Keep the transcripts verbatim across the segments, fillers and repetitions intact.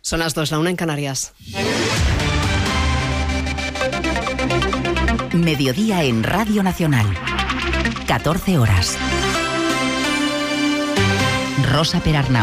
Son las dos, la una en Canarias. Mediodía en Radio Nacional. catorce horas. Rosa Perarnau.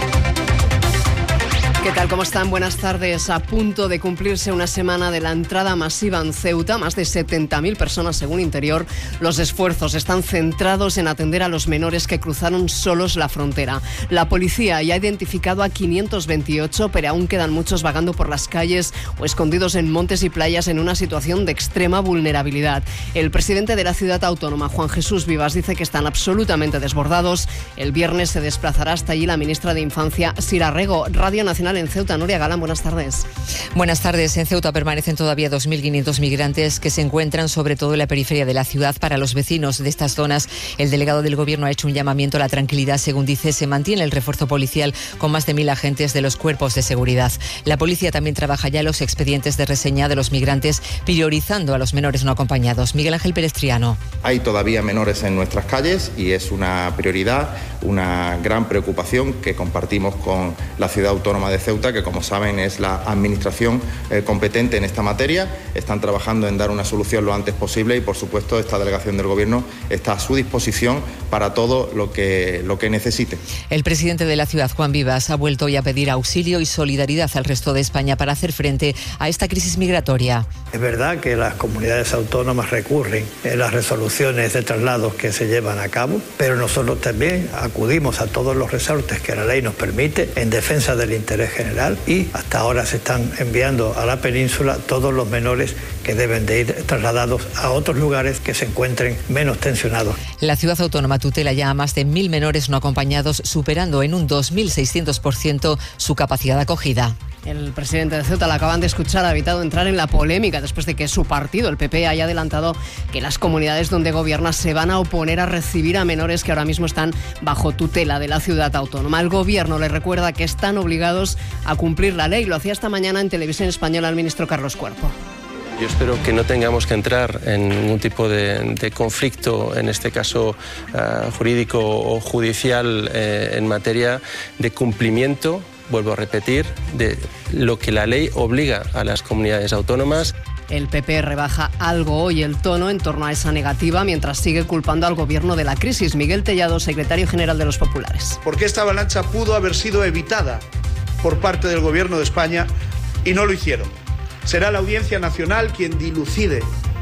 ¿Qué tal? ¿Cómo están? Buenas tardes. A punto de cumplirse una semana de la entrada masiva en Ceuta, más de setenta mil personas según Interior. Los esfuerzos están centrados en atender a los menores que cruzaron solos la frontera. La policía ya ha identificado a quinientos veintiocho, pero aún quedan muchos vagando por las calles o escondidos en montes y playas en una situación de extrema vulnerabilidad. El presidente de la ciudad autónoma, Juan Jesús Vivas, dice que están absolutamente desbordados. El viernes se desplazará hasta allí la ministra de Infancia, Sira Rego. Radio Nacional en Ceuta. Nuria Galán, buenas tardes. Buenas tardes. En Ceuta permanecen todavía dos mil quinientos migrantes que se encuentran sobre todo en la periferia de la ciudad. Para los vecinos de estas zonas, el delegado del Gobierno ha hecho un llamamiento a la tranquilidad. Según dice, se mantiene el refuerzo policial con más de mil agentes de los cuerpos de seguridad. La policía también trabaja ya en los expedientes de reseña de los migrantes, priorizando a los menores no acompañados. Miguel Ángel Pérez Triano. Hay todavía menores en nuestras calles y es una prioridad, una gran preocupación que compartimos con la ciudad autónoma de Ceuta, que como saben es la administración eh, competente en esta materia. Están trabajando en dar una solución lo antes posible y por supuesto esta delegación del Gobierno está a su disposición para todo lo que, lo que necesite. El presidente de la ciudad, Juan Vivas, ha vuelto hoy a pedir auxilio y solidaridad al resto de España para hacer frente a esta crisis migratoria. Es verdad que las comunidades autónomas recurren en las resoluciones de traslados que se llevan a cabo, pero nosotros también acudimos a todos los resortes que la ley nos permite en defensa del interés general y hasta ahora se están enviando a la península todos los menores que deben de ir trasladados a otros lugares que se encuentren menos tensionados. La ciudad autónoma tutela ya a más de mil menores no acompañados, superando en un dos mil seiscientos por ciento su capacidad de acogida. El presidente de Ceuta, la acaban de escuchar, ha evitado entrar en la polémica después de que su partido, el P P, haya adelantado que las comunidades donde gobierna se van a oponer a recibir a menores que ahora mismo están bajo tutela de la ciudad autónoma. El gobierno le recuerda que están obligados a cumplir la ley. Lo hacía esta mañana en Televisión Española el ministro Carlos Cuerpo. Yo espero que no tengamos que entrar en ningún tipo de, de conflicto, en este caso uh, jurídico o judicial, eh, en materia de cumplimiento, vuelvo a repetir, de lo que la ley obliga a las comunidades autónomas. El P P rebaja algo hoy el tono en torno a esa negativa, mientras sigue culpando al gobierno de la crisis. Miguel Tellado, secretario general de los populares. Porque esta avalancha pudo haber sido evitada por parte del gobierno de España y no lo hicieron. Será la Audiencia Nacional quien dilucide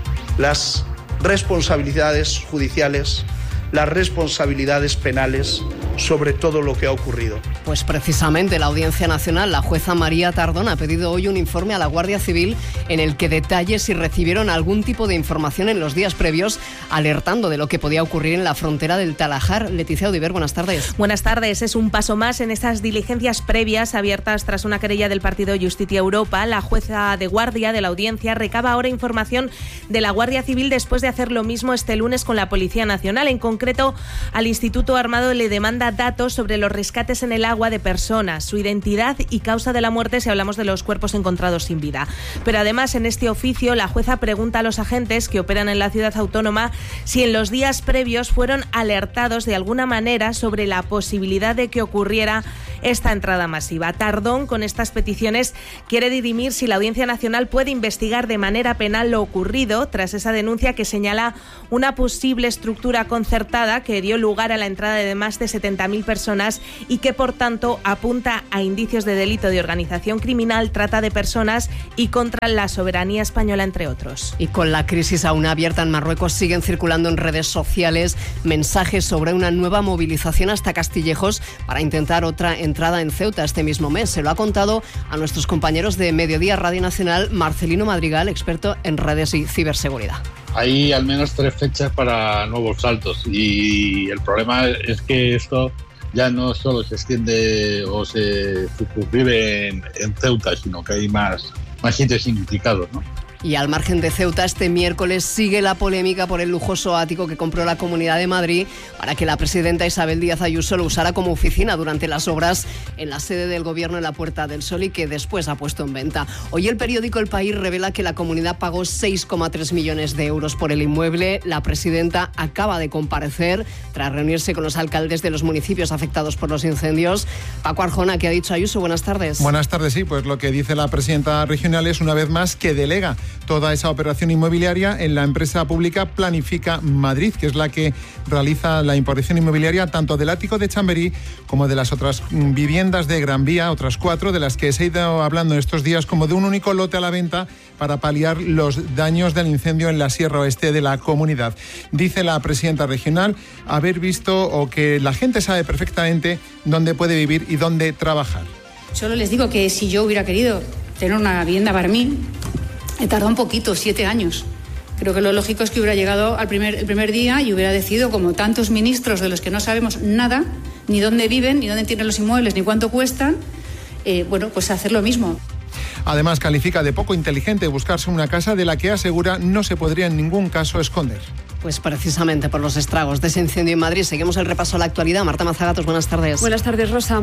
las responsabilidades judiciales, las responsabilidades penales sobre todo lo que ha ocurrido. Pues precisamente la Audiencia Nacional, la jueza María Tardón, ha pedido hoy un informe a la Guardia Civil en el que detalle si recibieron algún tipo de información en los días previos, alertando de lo que podía ocurrir en la frontera del Talajar. Leticia Odiver, buenas tardes. Buenas tardes. Es un paso más en estas diligencias previas abiertas tras una querella del partido Justicia Europa. La jueza de guardia de la audiencia recaba ahora información de la Guardia Civil después de hacer lo mismo este lunes con la Policía Nacional. En concreto, al Instituto Armado le demanda datos sobre los rescates en el agua de personas, su identidad y causa de la muerte si hablamos de los cuerpos encontrados sin vida. Pero además, en este oficio, la jueza pregunta a los agentes que operan en la ciudad autónoma si en los días previos fueron alertados de alguna manera sobre la posibilidad de que ocurriera esta entrada masiva. Tardón, con estas peticiones, quiere dirimir si la Audiencia Nacional puede investigar de manera penal lo ocurrido tras esa denuncia que señala una posible estructura concertada que dio lugar a la entrada de más de setenta mil personas y que, por tanto, apunta a indicios de delito de organización criminal, trata de personas y contra la soberanía española, entre otros. Y con la crisis aún abierta en Marruecos, siguen circulando en redes sociales mensajes sobre una nueva movilización hasta Castillejos para intentar otra entrada en Ceuta este mismo mes. Se lo ha contado a nuestros compañeros de Mediodía Radio Nacional Marcelino Madrigal, experto en redes y ciberseguridad. Hay al menos tres fechas para nuevos saltos y el problema es que esto ya no solo se extiende o se circunscribe en, en Ceuta, sino que hay más, más sitios implicados, ¿no? Y al margen de Ceuta, este miércoles sigue la polémica por el lujoso ático que compró la Comunidad de Madrid para que la presidenta Isabel Díaz Ayuso lo usara como oficina durante las obras en la sede del Gobierno en la Puerta del Sol y que después ha puesto en venta. Hoy el periódico El País revela que la comunidad pagó seis coma tres millones de euros por el inmueble. La presidenta acaba de comparecer tras reunirse con los alcaldes de los municipios afectados por los incendios. Paco Arjona, ¿qué ha dicho Ayuso? Buenas tardes. Buenas tardes, sí, pues lo que dice la presidenta regional es una vez más que delega toda esa operación inmobiliaria en la empresa pública Planifica Madrid, que es la que realiza la importación inmobiliaria tanto del ático de Chamberí como de las otras viviendas de Gran Vía, otras cuatro de las que se ha ido hablando estos días como de un único lote a la venta para paliar los daños del incendio en la Sierra Oeste de la comunidad. Dice la presidenta regional haber visto o que la gente sabe perfectamente dónde puede vivir y dónde trabajar. Solo les digo que si yo hubiera querido tener una vivienda para mí, he tardado un poquito, siete años. Creo que lo lógico es que hubiera llegado al primer, el primer día y hubiera decidido, como tantos ministros de los que no sabemos nada, ni dónde viven, ni dónde tienen los inmuebles, ni cuánto cuestan, eh, bueno, pues hacer lo mismo. Además, califica de poco inteligente buscarse una casa de la que asegura no se podría en ningún caso esconder. Pues precisamente por los estragos de ese incendio en Madrid. Seguimos el repaso a la actualidad. Marta Mazagatos, buenas tardes. Buenas tardes, Rosa.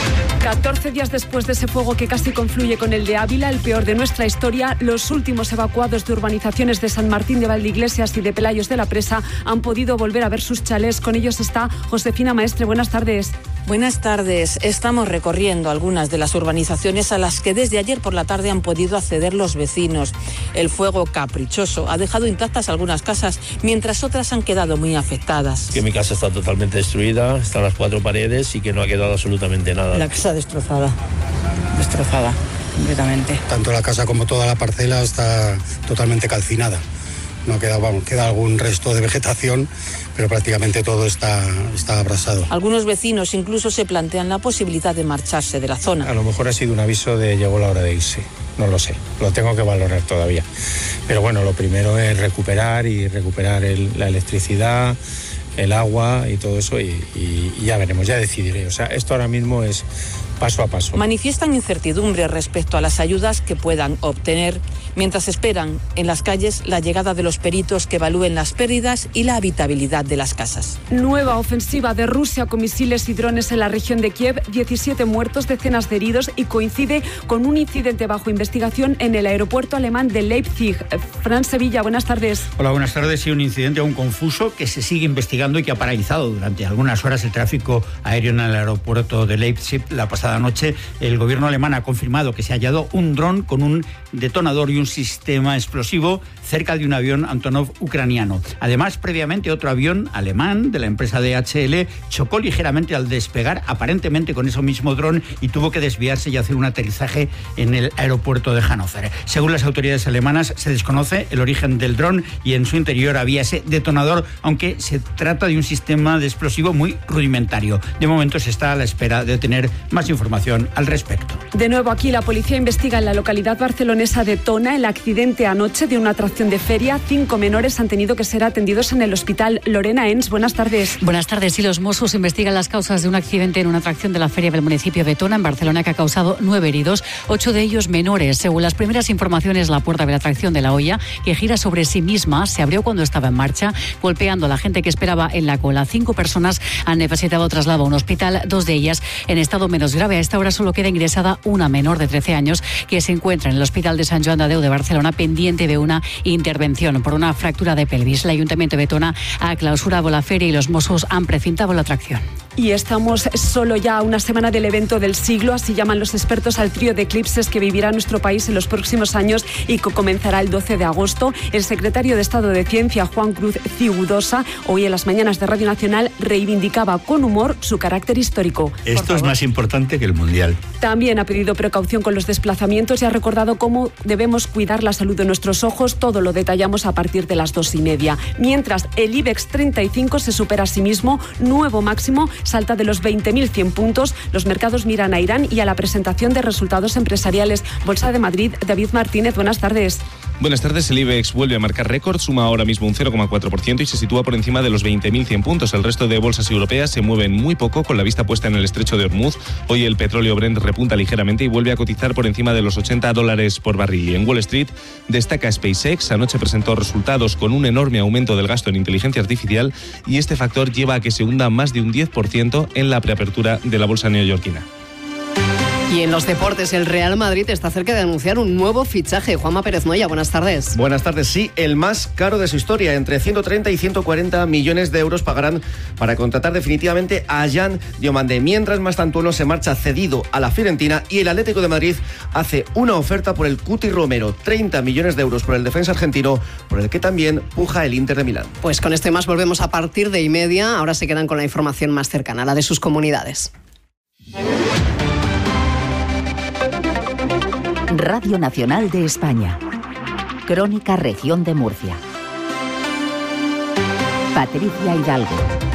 catorce días después de ese fuego que casi confluye con el de Ávila, el peor de nuestra historia, los últimos evacuados de urbanizaciones de San Martín de Valdeiglesias y de Pelayos de la Presa han podido volver a ver sus chalés. Con ellos está Josefina Maestre. Buenas tardes. Buenas tardes. Estamos recorriendo algunas de las urbanizaciones a las que desde ayer por la tarde han podido acceder los vecinos. El fuego caprichoso ha dejado intactas algunas casas, mientras otras han quedado muy afectadas. Que mi casa está totalmente destruida, están las cuatro paredes y que no ha quedado absolutamente nada. La casa destrozada, destrozada completamente. Tanto la casa como toda la parcela está totalmente calcinada. No queda, vamos, queda algún resto de vegetación, pero prácticamente todo está, está abrasado. Algunos vecinos incluso se plantean la posibilidad de marcharse de la zona. A lo mejor ha sido un aviso de llegó la hora de irse, no lo sé, lo tengo que valorar todavía. Pero bueno, lo primero es recuperar y recuperar el, la electricidad, el agua y todo eso y, y, y ya veremos, ya decidiré. O sea, esto ahora mismo es paso a paso. Manifiestan incertidumbre respecto a las ayudas que puedan obtener, mientras esperan en las calles la llegada de los peritos que evalúen las pérdidas y la habitabilidad de las casas. Nueva ofensiva de Rusia con misiles y drones en la región de Kiev, diecisiete muertos, decenas de heridos y coincide con un incidente bajo investigación en el aeropuerto alemán de Leipzig. Fran Sevilla, buenas tardes. Hola, buenas tardes. Sí, un incidente aún confuso que se sigue investigando y que ha paralizado durante algunas horas el tráfico aéreo en el aeropuerto de Leipzig. La pasada noche el gobierno alemán ha confirmado que se ha hallado un dron con un detonador y un sistema explosivo cerca de un avión Antonov ucraniano. Además, previamente otro avión alemán de la empresa D H L chocó ligeramente al despegar, aparentemente con ese mismo dron, y tuvo que desviarse y hacer un aterrizaje en el aeropuerto de Hannover. Según las autoridades alemanas, se desconoce el origen del dron y en su interior había ese detonador, aunque se trata de un sistema de explosivo muy rudimentario. De momento se está a la espera de tener más información al respecto. De nuevo aquí la policía investiga en la localidad barcelonesa de Tona el accidente anoche de una atracción de feria. Cinco menores han tenido que ser atendidos en el hospital. Lorena Ens, buenas tardes. Buenas tardes. Y los Mossos investigan las causas de un accidente en una atracción de la feria del municipio de Tona, en Barcelona, que ha causado nueve heridos, ocho de ellos menores. Según las primeras informaciones, la puerta de la atracción de la olla, que gira sobre sí misma, se abrió cuando estaba en marcha, golpeando a la gente que esperaba en la cola. Cinco personas han necesitado traslado a un hospital, dos de ellas en estado menos grave. A esta hora solo queda ingresada una menor de trece años que se encuentra en el Hospital de Sant Joan de Déu de Barcelona, pendiente de una intervención por una fractura de pelvis. El Ayuntamiento de Tona ha clausurado la feria y los Mossos han precintado la atracción. Y estamos solo ya a una semana del evento del siglo, así llaman los expertos al trío de eclipses que vivirá nuestro país en los próximos años y que comenzará el doce de agosto. El secretario de Estado de Ciencia, Juan Cruz Cigudosa, hoy en las mañanas de Radio Nacional reivindicaba con humor su carácter histórico. Esto es más importante que el Mundial. También ha pedido precaución con los desplazamientos y ha recordado cómo debemos cuidar la salud de nuestros ojos. Todo lo detallamos a partir de las dos y media. Mientras, el IBEX treinta y cinco se supera a sí mismo, nuevo máximo, salta de los veinte mil cien puntos. Los mercados miran a Irán y a la presentación de resultados empresariales. Bolsa de Madrid, David Martínez, buenas tardes. Buenas tardes. El IBEX vuelve a marcar récord, suma ahora mismo un cero coma cuatro por ciento y se sitúa por encima de los veinte mil cien puntos. El resto de bolsas europeas se mueven muy poco, con la vista puesta en el estrecho de Hormuz. Hoy el petróleo Brent repunta ligeramente y vuelve a cotizar por encima de los ochenta dólares por barril. En Wall Street destaca SpaceX. Anoche presentó resultados con un enorme aumento del gasto en inteligencia artificial y este factor lleva a que se hunda más de un diez por ciento en la preapertura de la bolsa neoyorquina. Y en los deportes, el Real Madrid está cerca de anunciar un nuevo fichaje. Juanma Pérez Moya, buenas tardes. Buenas tardes, sí, el más caro de su historia. Entre ciento treinta y ciento cuarenta millones de euros pagarán para contratar definitivamente a Jan Diomande. Mientras Mastantuono se marcha cedido a la Fiorentina y el Atlético de Madrid hace una oferta por el Cuti Romero. treinta millones de euros por el defensa argentino, por el que también puja el Inter de Milán. Pues con este más volvemos a partir de y media. Ahora se quedan con la información más cercana, la de sus comunidades. Radio Nacional de España. Crónica Región de Murcia. Patricia Hidalgo.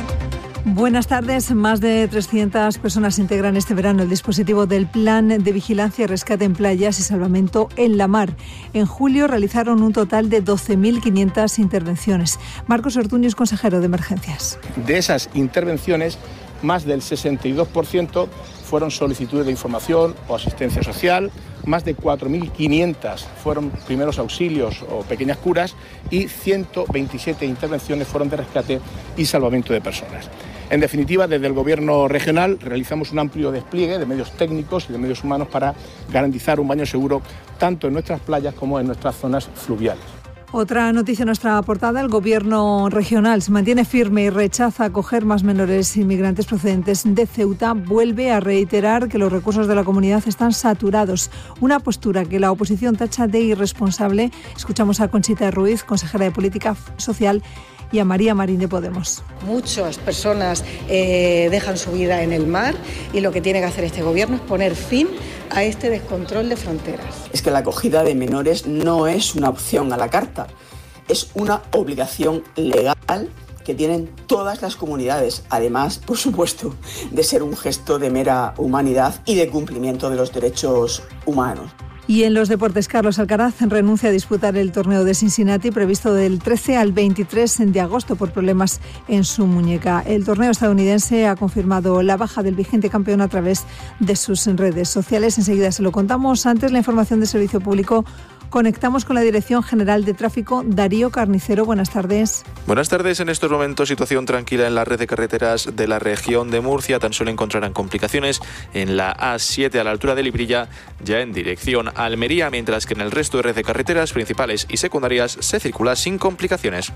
Buenas tardes. Más de trescientas personas integran este verano el dispositivo del Plan de Vigilancia y Rescate en Playas y Salvamento en la Mar. En julio realizaron un total de doce mil quinientas intervenciones. Marcos Ortuño es consejero de Emergencias. De esas intervenciones, más del sesenta y dos por ciento fueron solicitudes de información o asistencia social, más de cuatro mil quinientas fueron primeros auxilios o pequeñas curas y ciento veintisiete intervenciones fueron de rescate y salvamento de personas. En definitiva, desde el Gobierno regional realizamos un amplio despliegue de medios técnicos y de medios humanos para garantizar un baño seguro tanto en nuestras playas como en nuestras zonas fluviales. Otra noticia en nuestra portada, el Gobierno regional se mantiene firme y rechaza acoger más menores inmigrantes procedentes de Ceuta. Vuelve a reiterar que los recursos de la comunidad están saturados, una postura que la oposición tacha de irresponsable. Escuchamos a Conchita Ruiz, consejera de Política Social, y a María Marín de Podemos. Muchas personas eh, dejan su vida en el mar y lo que tiene que hacer este gobierno es poner fin a este descontrol de fronteras. Es que la acogida de menores no es una opción a la carta, es una obligación legal que tienen todas las comunidades, además, por supuesto, de ser un gesto de mera humanidad y de cumplimiento de los derechos humanos. Y en los deportes, Carlos Alcaraz renuncia a disputar el torneo de Cincinnati previsto del trece al veintitrés de agosto por problemas en su muñeca. El torneo estadounidense ha confirmado la baja del vigente campeón a través de sus redes sociales. Enseguida se lo contamos. Antes, la información de servicio público. Conectamos con la Dirección General de Tráfico. Darío Carnicero, buenas tardes. Buenas tardes. En estos momentos, situación tranquila en la red de carreteras de la región de Murcia. Tan solo encontrarán complicaciones en la A siete a la altura de Librilla, ya en dirección a Almería, mientras que en el resto de red de carreteras principales y secundarias se circula sin complicaciones.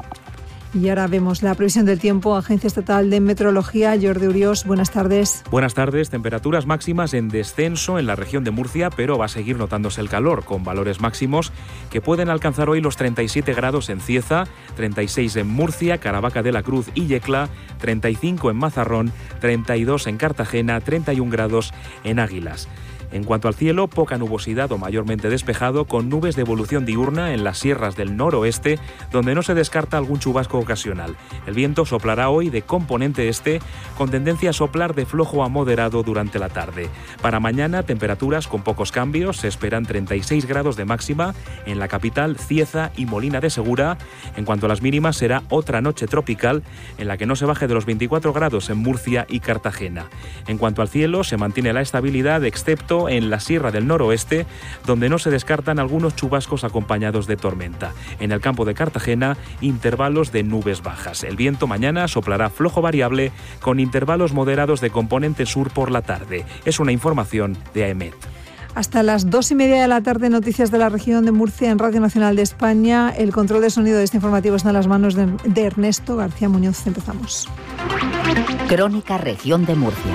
Y ahora vemos la previsión del tiempo. Agencia Estatal de Meteorología, Jordi Uriós, buenas tardes. Buenas tardes. Temperaturas máximas en descenso en la región de Murcia, pero va a seguir notándose el calor, con valores máximos que pueden alcanzar hoy los treinta y siete grados en Cieza, treinta y seis en Murcia, Caravaca de la Cruz y Yecla, treinta y cinco en Mazarrón, treinta y dos en Cartagena, treinta y un grados en Águilas. En cuanto al cielo, poca nubosidad o mayormente despejado, con nubes de evolución diurna en las sierras del noroeste, donde no se descarta algún chubasco ocasional. El viento soplará hoy de componente este, con tendencia a soplar de flojo a moderado durante la tarde. Para mañana, temperaturas con pocos cambios, se esperan treinta y seis grados de máxima en la capital, Cieza y Molina de Segura. En cuanto a las mínimas, será otra noche tropical, en la que no se baje de los veinticuatro grados en Murcia y Cartagena. En cuanto al cielo, se mantiene la estabilidad, excepto en la sierra del noroeste, donde no se descartan algunos chubascos acompañados de tormenta. En el campo de Cartagena, intervalos de nubes bajas. El viento mañana soplará flojo variable, con intervalos moderados de componente sur por la tarde. Es una información de A E M E T. Hasta las dos y media de la tarde, noticias de la región de Murcia en Radio Nacional de España. El control de sonido de este informativo está en las manos de, de Ernesto García Muñoz. Empezamos. Crónica Región de Murcia.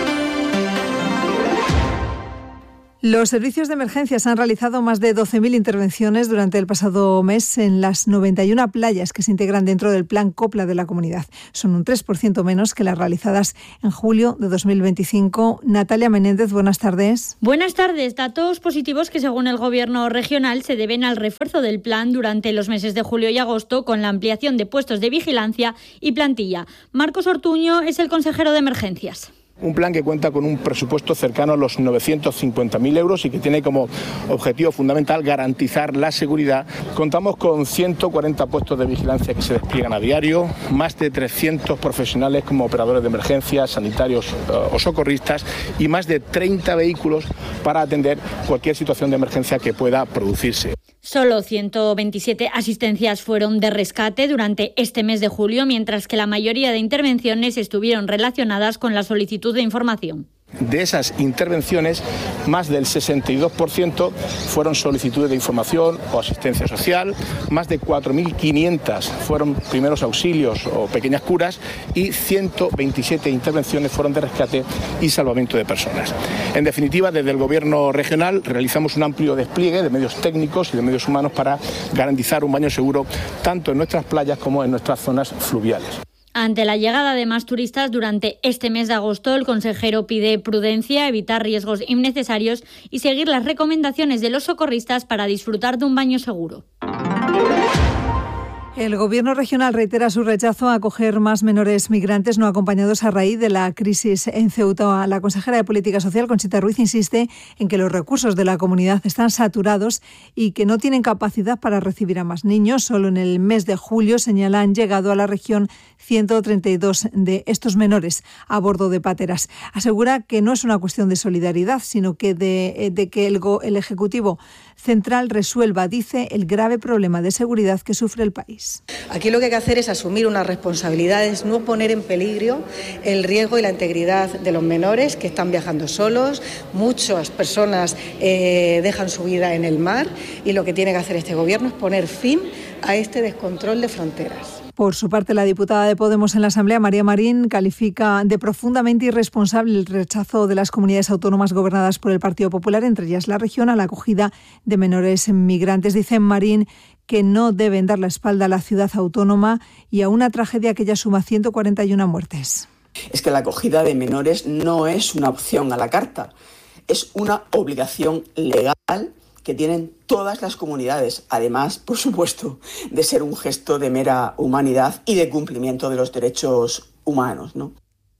Los servicios de emergencias han realizado más de doce mil intervenciones durante el pasado mes en las noventa y una playas que se integran dentro del Plan Copla de la comunidad. Son un tres por ciento menos que las realizadas en julio de dos mil veinticinco. Natalia Menéndez, buenas tardes. Buenas tardes. Datos positivos que, según el Gobierno regional, se deben al refuerzo del plan durante los meses de julio y agosto, con la ampliación de puestos de vigilancia y plantilla. Marcos Ortuño es el consejero de Emergencias. Un plan que cuenta con un presupuesto cercano a los novecientos cincuenta mil euros y que tiene como objetivo fundamental garantizar la seguridad. Contamos con ciento cuarenta puestos de vigilancia que se despliegan a diario, más de trescientos profesionales como operadores de emergencias, sanitarios o socorristas y más de treinta vehículos para atender cualquier situación de emergencia que pueda producirse. Solo ciento veintisiete asistencias fueron de rescate durante este mes de julio, mientras que la mayoría de intervenciones estuvieron relacionadas con la solicitud de información. De esas intervenciones, más del sesenta y dos por ciento fueron solicitudes de información o asistencia social, más de cuatro mil quinientas fueron primeros auxilios o pequeñas curas y ciento veintisiete intervenciones fueron de rescate y salvamento de personas. En definitiva, desde el Gobierno regional realizamos un amplio despliegue de medios técnicos y de medios humanos para garantizar un baño seguro tanto en nuestras playas como en nuestras zonas fluviales. Ante la llegada de más turistas durante este mes de agosto, el consejero pide prudencia, evitar riesgos innecesarios y seguir las recomendaciones de los socorristas para disfrutar de un baño seguro. El Gobierno regional reitera su rechazo a acoger más menores migrantes no acompañados a raíz de la crisis en Ceuta. La consejera de Política Social, Conchita Ruiz, insiste en que los recursos de la comunidad están saturados y que no tienen capacidad para recibir a más niños. Solo en el mes de julio, señala, han llegado a la región ciento treinta y dos de estos menores a bordo de pateras. Asegura que no es una cuestión de solidaridad, sino que de, de que el, el Ejecutivo Central resuelva, dice, el grave problema de seguridad que sufre el país. Aquí lo que hay que hacer es asumir unas responsabilidades, no poner en peligro el riesgo y la integridad de los menores que están viajando solos. Muchas personas eh, dejan su vida en el mar y lo que tiene que hacer este Gobierno es poner fin a este descontrol de fronteras. Por su parte, la diputada de Podemos en la Asamblea, María Marín, califica de profundamente irresponsable el rechazo de las comunidades autónomas gobernadas por el Partido Popular, entre ellas la región, a la acogida de menores migrantes. Dice Marín que no deben dar la espalda a la ciudad autónoma y a una tragedia que ya suma ciento cuarenta y una muertes. Es que la acogida de menores no es una opción a la carta, es una obligación legal que tienen todas las comunidades, además, por supuesto, de ser un gesto de mera humanidad y de cumplimiento de los derechos humanos, ¿no?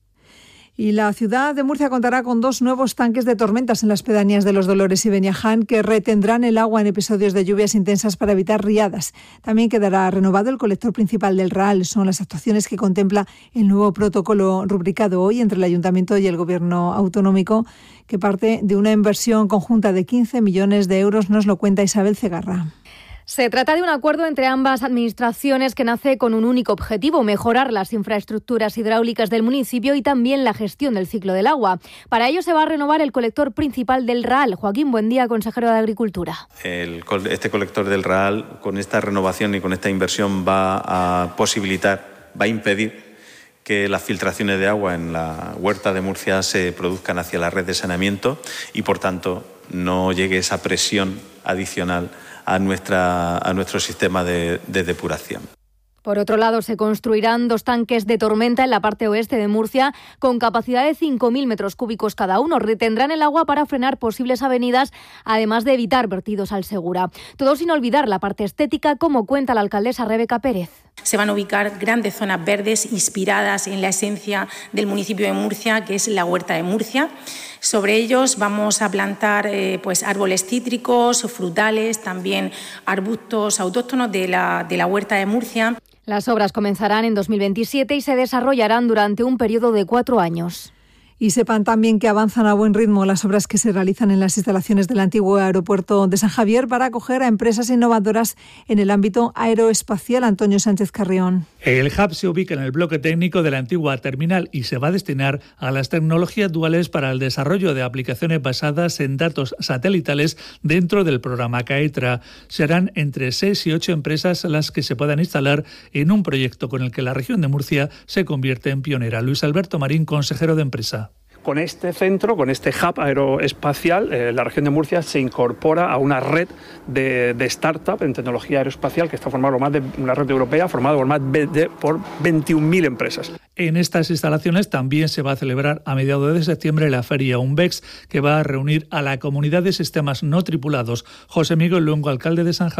Y la ciudad de Murcia contará con dos nuevos tanques de tormentas en las pedanías de Los Dolores y Beniaján que retendrán el agua en episodios de lluvias intensas para evitar riadas. También quedará renovado el colector principal del Raal. Son las actuaciones que contempla el nuevo protocolo rubricado hoy entre el Ayuntamiento y el Gobierno autonómico, que parte de una inversión conjunta de quince millones de euros. Nos lo cuenta Isabel Cegarra. Se trata de un acuerdo entre ambas administraciones que nace con un único objetivo: mejorar las infraestructuras hidráulicas del municipio y también la gestión del ciclo del agua. Para ello se va a renovar el colector principal del Raal. Joaquín Buendía, consejero de Agricultura. El, este colector del Raal, con esta renovación y con esta inversión, va a posibilitar, va a impedir que las filtraciones de agua en la huerta de Murcia se produzcan hacia la red de saneamiento y, por tanto, no llegue esa presión adicional a, nuestra, a nuestro sistema de, de depuración. Por otro lado, se construirán dos tanques de tormenta en la parte oeste de Murcia con capacidad de cinco mil metros cúbicos cada uno. Retendrán el agua para frenar posibles avenidas, además de evitar vertidos al Segura. Todo sin olvidar la parte estética, como cuenta la alcaldesa Rebeca Pérez. Se van a ubicar grandes zonas verdes inspiradas en la esencia del municipio de Murcia, que es la huerta de Murcia. Sobre ellos vamos a plantar eh, pues árboles cítricos, frutales, también arbustos autóctonos de la, de la huerta de Murcia. Las obras comenzarán en dos mil veintisiete y se desarrollarán durante un periodo de cuatro años. Y sepan también que avanzan a buen ritmo las obras que se realizan en las instalaciones del antiguo aeropuerto de San Javier para acoger a empresas innovadoras en el ámbito aeroespacial. Antonio Sánchez Carrión. El hub se ubica en el bloque técnico de la antigua terminal y se va a destinar a las tecnologías duales para el desarrollo de aplicaciones basadas en datos satelitales dentro del programa CAETRA. Serán entre seis y ocho empresas las que se puedan instalar en un proyecto con el que la región de Murcia se convierte en pionera. Luis Alberto Marín, consejero de Empresa. Con este centro, con este hub aeroespacial, eh, la región de Murcia se incorpora a una red de, de startup en tecnología aeroespacial que está formada por más de una red europea formada por más de por veintiún mil empresas. En estas instalaciones también se va a celebrar a mediados de septiembre la feria UNBEX, que va a reunir a la comunidad de sistemas no tripulados. José Miguel Luengo, alcalde de San Javier.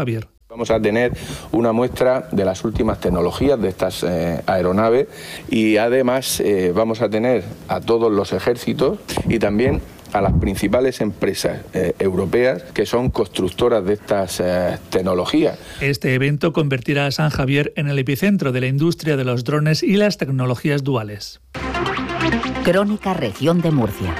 Vamos a tener una muestra de las últimas tecnologías de estas eh, aeronaves y además eh, vamos a tener a todos los ejércitos y también a las principales empresas eh, europeas que son constructoras de estas eh, tecnologías. Este evento convertirá a San Javier en el epicentro de la industria de los drones y las tecnologías duales. Crónica Región de Murcia.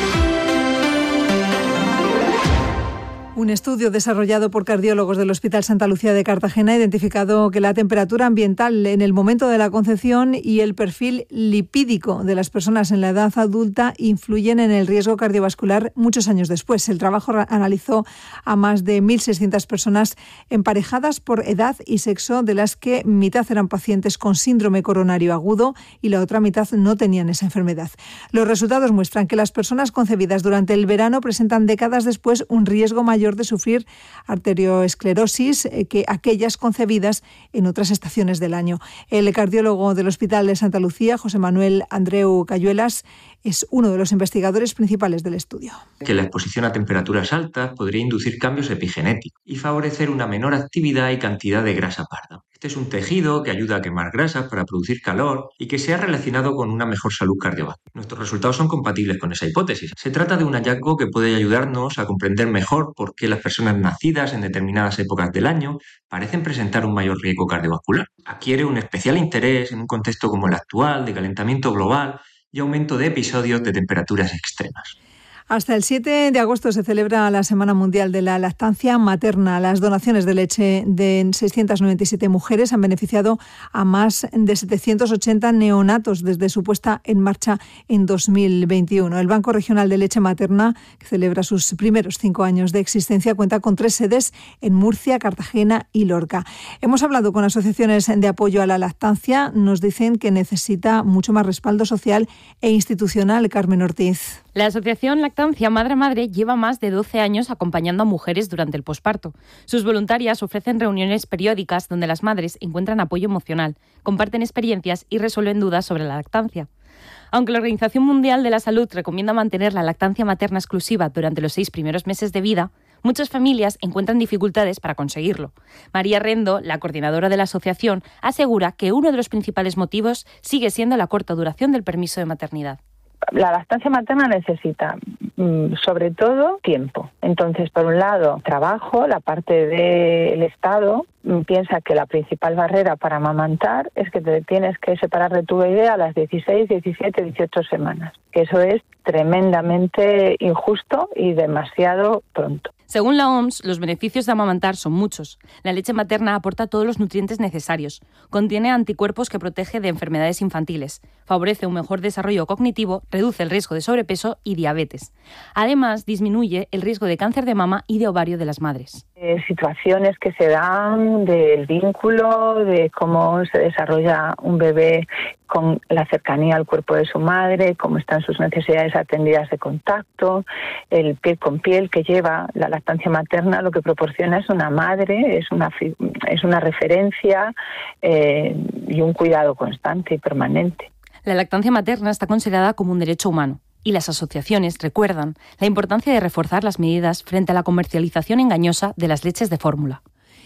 Un estudio desarrollado por cardiólogos del Hospital Santa Lucía de Cartagena ha identificado que la temperatura ambiental en el momento de la concepción y el perfil lipídico de las personas en la edad adulta influyen en el riesgo cardiovascular muchos años después. El trabajo analizó a más de mil seiscientas personas emparejadas por edad y sexo, de las que mitad eran pacientes con síndrome coronario agudo y la otra mitad no tenían esa enfermedad. Los resultados muestran que las personas concebidas durante el verano presentan décadas después un riesgo mayor de sufrir arterioesclerosis que aquellas concebidas en otras estaciones del año. El cardiólogo del Hospital de Santa Lucía, José Manuel Andreu Cayuelas, es uno de los investigadores principales del estudio. Que la exposición a temperaturas altas podría inducir cambios epigenéticos y favorecer una menor actividad y cantidad de grasa parda. Este es un tejido que ayuda a quemar grasas para producir calor y que se ha relacionado con una mejor salud cardiovascular. Nuestros resultados son compatibles con esa hipótesis. Se trata de un hallazgo que puede ayudarnos a comprender mejor por qué las personas nacidas en determinadas épocas del año parecen presentar un mayor riesgo cardiovascular. Adquiere un especial interés en un contexto como el actual, de calentamiento global y aumento de episodios de temperaturas extremas. Hasta el siete de agosto se celebra la Semana Mundial de la Lactancia Materna. Las donaciones de leche de seiscientas noventa y siete mujeres han beneficiado a más de setecientos ochenta neonatos desde su puesta en marcha en dos mil veintiuno. El Banco Regional de Leche Materna, que celebra sus primeros cinco años de existencia, cuenta con tres sedes en Murcia, Cartagena y Lorca. Hemos hablado con asociaciones de apoyo a la lactancia. Nos dicen que necesita mucho más respaldo social e institucional. Carmen Ortiz. La asociación Lactancia Madre a Madre lleva más de doce años acompañando a mujeres durante el posparto. Sus voluntarias ofrecen reuniones periódicas donde las madres encuentran apoyo emocional, comparten experiencias y resuelven dudas sobre la lactancia. Aunque la Organización Mundial de la Salud recomienda mantener la lactancia materna exclusiva durante los seis primeros meses de vida, muchas familias encuentran dificultades para conseguirlo. María Rendo, la coordinadora de la asociación, asegura que uno de los principales motivos sigue siendo la corta duración del permiso de maternidad. La lactancia materna necesita, sobre todo, tiempo. Entonces, por un lado, trabajo, la parte del Estado piensa que la principal barrera para amamantar es que te tienes que separar de tu bebé a las dieciséis, diecisiete, dieciocho semanas. Que eso es tremendamente injusto y demasiado pronto. Según la O M S, los beneficios de amamantar son muchos. La leche materna aporta todos los nutrientes necesarios. Contiene anticuerpos que protege de enfermedades infantiles. Favorece un mejor desarrollo cognitivo, reduce el riesgo de sobrepeso y diabetes. Además, disminuye el riesgo de cáncer de mama y de ovario de las madres. Eh, situaciones que se dan del vínculo, de cómo se desarrolla un bebé con la cercanía al cuerpo de su madre, cómo están sus necesidades atendidas de contacto, el piel con piel que lleva la lactancia materna, lo que proporciona es una madre, es una, es una referencia eh, y un cuidado constante y permanente. La lactancia materna está considerada como un derecho humano. Y las asociaciones recuerdan la importancia de reforzar las medidas frente a la comercialización engañosa de las leches de fórmula.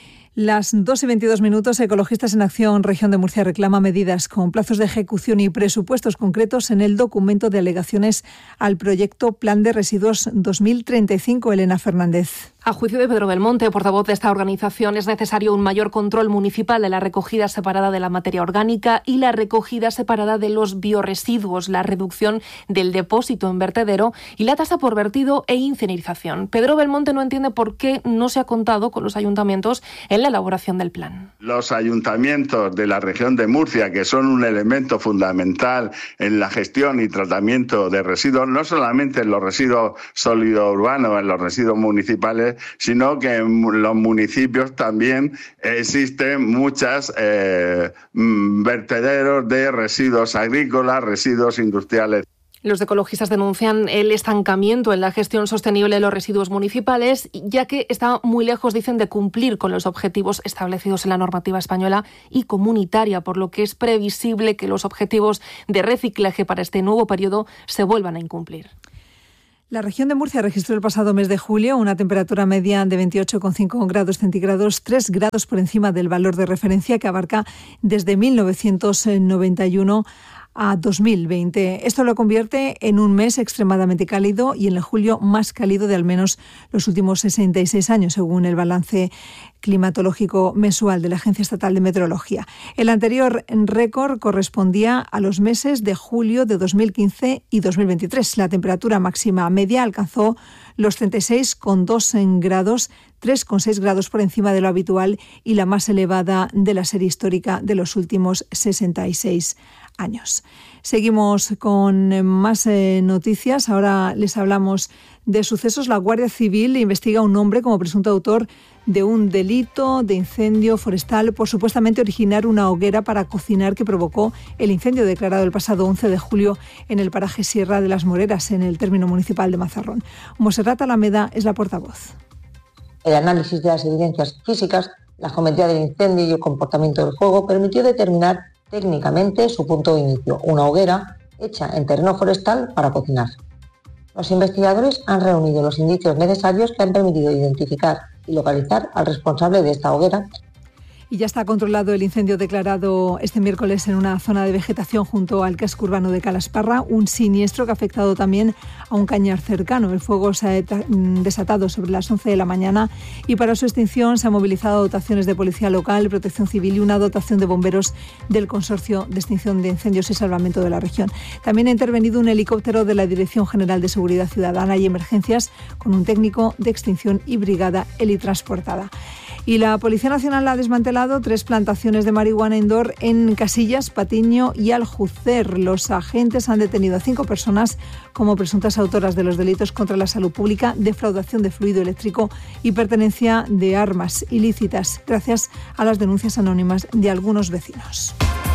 Las dos y veintidós minutos, Ecologistas en Acción Región de Murcia reclama medidas con plazos de ejecución y presupuestos concretos en el documento de alegaciones al proyecto Plan de Residuos dos mil treinta y cinco. Elena Fernández. A juicio de Pedro Belmonte, portavoz de esta organización, es necesario un mayor control municipal de la recogida separada de la materia orgánica y la recogida separada de los biorresiduos, la reducción del depósito en vertedero y la tasa por vertido e incinerización. Pedro Belmonte no entiende por qué no se ha contado con los ayuntamientos en la elaboración del plan. Los ayuntamientos de la región de Murcia, que son un elemento fundamental en la gestión y tratamiento de residuos, no solamente en los residuos sólidos urbanos, en los residuos municipales, sino que en los municipios también existen muchos eh, vertederos de residuos agrícolas, residuos industriales. Los ecologistas denuncian el estancamiento en la gestión sostenible de los residuos municipales, ya que está muy lejos, dicen, de cumplir con los objetivos establecidos en la normativa española y comunitaria, por lo que es previsible que los objetivos de reciclaje para este nuevo periodo se vuelvan a incumplir. La región de Murcia registró el pasado mes de julio una temperatura media de veintiocho coma cinco grados centígrados, tres grados por encima del valor de referencia que abarca desde mil novecientos noventa y uno a dos mil veinte. Esto lo convierte en un mes extremadamente cálido y en el julio más cálido de al menos los últimos sesenta y seis años, según el balance climatológico mensual de la Agencia Estatal de Meteorología. El anterior récord correspondía a los meses de julio de dos mil quince y dos mil veintitrés. La temperatura máxima media alcanzó los treinta y seis coma dos grados, tres coma seis grados por encima de lo habitual y la más elevada de la serie histórica de los últimos sesenta y seis años. Seguimos con más eh, noticias. Ahora les hablamos de sucesos. La Guardia Civil investiga a un hombre como presunto autor de un delito de incendio forestal por supuestamente originar una hoguera para cocinar que provocó el incendio declarado el pasado once de julio en el paraje Sierra de las Moreras, en el término municipal de Mazarrón. Monserrat Alameda es la portavoz. El análisis de las evidencias físicas, la geometría del incendio y el comportamiento del fuego permitió determinar técnicamente su punto de inicio, una hoguera hecha en terreno forestal para cocinar. Los investigadores han reunido los indicios necesarios que han permitido identificar y localizar al responsable de esta hoguera. Y ya está controlado el incendio declarado este miércoles en una zona de vegetación junto al casco urbano de Calasparra, un siniestro que ha afectado también a un cañar cercano. El fuego se ha desatado sobre las once de la mañana y para su extinción se han movilizado dotaciones de policía local, protección civil y una dotación de bomberos del Consorcio de Extinción de Incendios y Salvamento de la región. También ha intervenido un helicóptero de la Dirección General de Seguridad Ciudadana y Emergencias con un técnico de extinción y brigada helitransportada. Y la Policía Nacional ha desmantelado tres plantaciones de marihuana indoor en Casillas, Patiño y Aljucer. Los agentes han detenido a cinco personas como presuntas autoras de los delitos contra la salud pública, defraudación de fluido eléctrico y pertenencia de armas ilícitas, gracias a las denuncias anónimas de algunos vecinos.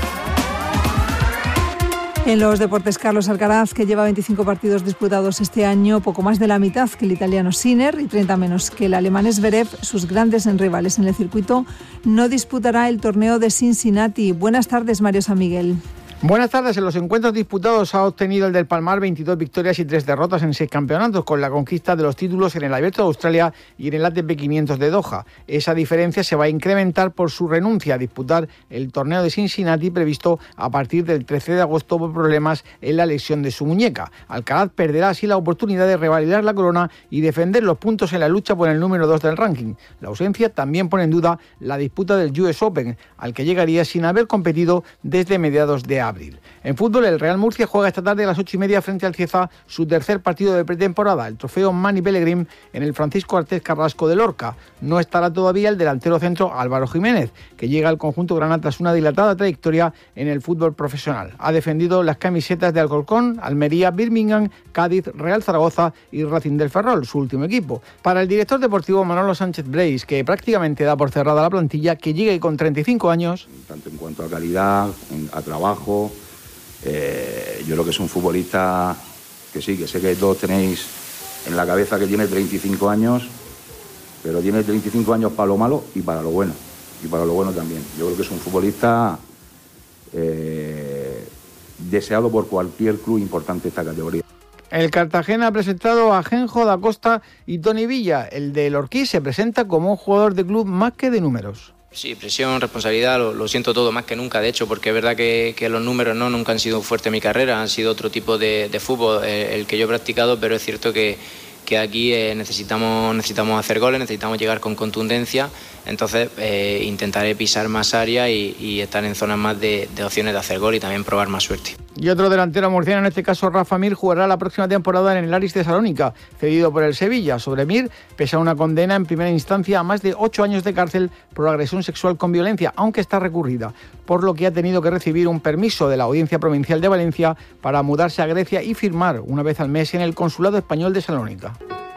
En los deportes, Carlos Alcaraz, que lleva veinticinco partidos disputados este año, poco más de la mitad que el italiano Sinner y treinta menos que el alemán Zverev, sus grandes rivales en el circuito, no disputará el torneo de Cincinnati. Buenas tardes, Mario San Miguel. Buenas tardes. En los encuentros disputados ha obtenido el del Palmar veintidós victorias y tres derrotas en seis campeonatos, con la conquista de los títulos en el Abierto de Australia y en el A T P quinientos de Doha. Esa diferencia se va a incrementar por su renuncia a disputar el torneo de Cincinnati previsto a partir del trece de agosto por problemas en la lesión de su muñeca. Alcaraz perderá así la oportunidad de revalidar la corona y defender los puntos en la lucha por el número dos del ranking. La ausencia también pone en duda la disputa del U S Open, al que llegaría sin haber competido desde mediados de abril. En fútbol, el Real Murcia juega esta tarde a las ocho y media frente al Cieza su tercer partido de pretemporada, el trofeo Mani Pellegrín en el Francisco Artés Carrasco de Lorca. No estará todavía el delantero centro Álvaro Jiménez, que llega al conjunto grana tras una dilatada trayectoria en el fútbol profesional. Ha defendido las camisetas de Alcorcón, Almería, Birmingham, Cádiz, Real Zaragoza y Racing del Ferrol, su último equipo. Para el director deportivo Manolo Sánchez Breis, que prácticamente da por cerrada la plantilla, que llegue con treinta y cinco años. Tanto en cuanto a calidad, a trabajo, eh, yo creo que es un futbolista que sí, que sé que todos tenéis en la cabeza que tiene treinta y cinco años, pero tiene treinta y cinco años para lo malo y para lo bueno, y para lo bueno también. Yo creo que es un futbolista eh, deseado por cualquier club importante de esta categoría. El Cartagena ha presentado a Genjo da Costa y Toni Villa. El del Orquí se presenta como un jugador de club más que de números. Sí, presión, responsabilidad, lo, lo siento todo más que nunca, de hecho, porque es verdad que, que los números no nunca han sido fuerte en mi carrera, han sido otro tipo de, de fútbol eh, el que yo he practicado, pero es cierto que, que aquí eh, necesitamos, necesitamos hacer goles, necesitamos llegar con contundencia, entonces eh, intentaré pisar más área y, y estar en zonas más de, de opciones de hacer gol y también probar más suerte. Y otro delantero murciano, en este caso Rafa Mir, jugará la próxima temporada en el Aris de Salónica, cedido por el Sevilla. Sobre Mir pesa una condena en primera instancia a más de ocho años de cárcel por agresión sexual con violencia, aunque está recurrida, por lo que ha tenido que recibir un permiso de la Audiencia Provincial de Valencia para mudarse a Grecia y firmar una vez al mes en el Consulado Español de Salónica.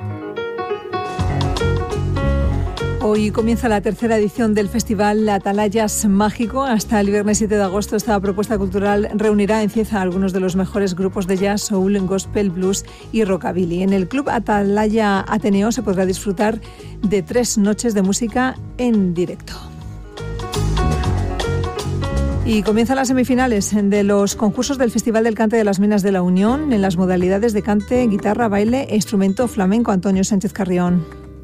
Hoy comienza la tercera edición del Festival Atalayas Mágico. Hasta el viernes siete de agosto esta propuesta cultural reunirá en Cieza a algunos de los mejores grupos de jazz, soul, gospel, blues y rockabilly. En el Club Atalaya Ateneo se podrá disfrutar de tres noches de música en directo. Y comienzan las semifinales de los concursos del Festival del Cante de las Minas de la Unión en las modalidades de cante, guitarra, baile e instrumento flamenco. Antonio Sánchez Carrión.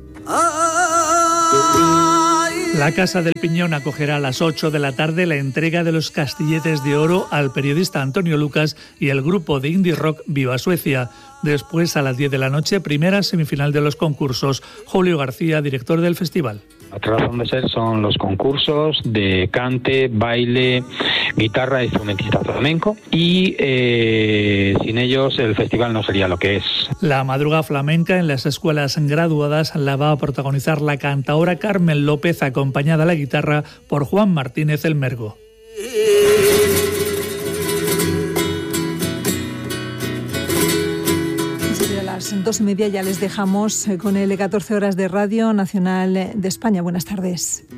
La Casa del Piñón acogerá a las ocho de la tarde la entrega de los Castilletes de Oro al periodista Antonio Lucas y el grupo de indie rock Viva Suecia. Después, a las diez de la noche, primera semifinal de los concursos. Julio García, director del festival. Otra razón de ser son los concursos de cante, baile, guitarra e instrumentista flamenco y eh, sin ellos el festival no sería lo que es. La madrugada flamenca en las escuelas graduadas la va a protagonizar la cantaora Carmen López, acompañada a la guitarra por Juan Martínez el Mergo. Dos y media ya les dejamos con el catorce horas de Radio Nacional de España. Buenas tardes.